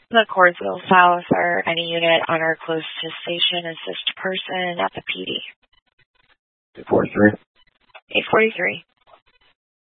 The Cordsville South or any unit on or close to station assist person at the PD. 843. 843.